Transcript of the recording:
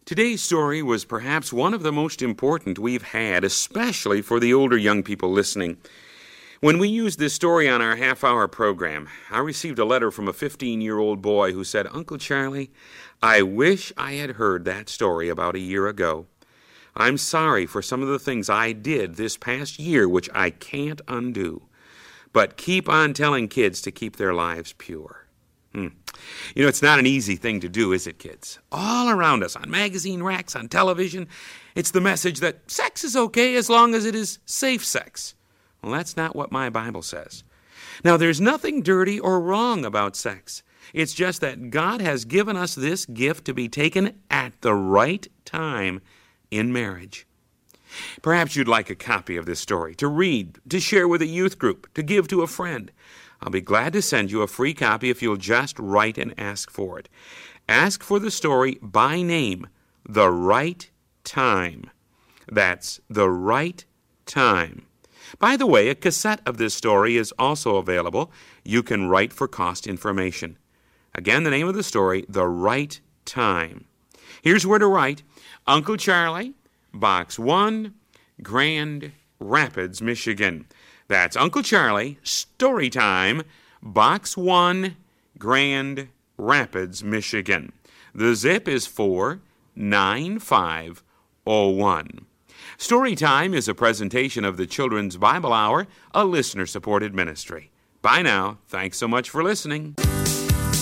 Today's story was perhaps one of the most important we've had, especially for the older young people listening. When we used this story on our half-hour program, I received a letter from a 15-year-old boy who said, "Uncle Charlie, I wish I had heard that story about a year ago. I'm sorry for some of the things I did this past year, which I can't undo. But keep on telling kids to keep their lives pure." You know, it's not an easy thing to do, is it, kids? All around us, on magazine racks, on television, it's the message that sex is okay as long as it is safe sex. Well, that's not what my Bible says. Now, there's nothing dirty or wrong about sex. It's just that God has given us this gift to be taken at the right time in marriage. Perhaps you'd like a copy of this story to read, to share with a youth group, to give to a friend. I'll be glad to send you a free copy if you'll just write and ask for it. Ask for the story by name, The Right Time. That's The Right Time. By the way, a cassette of this story is also available. You can write for cost information. Again, the name of the story, The Right Time. Here's where to write. Uncle Charlie, Box 1, Grand Rapids, Michigan. That's Uncle Charlie, Story Time, Box 1, Grand Rapids, Michigan. The zip is 49501. Story Time is a presentation of the Children's Bible Hour, a listener-supported ministry. Bye now. Thanks so much for listening.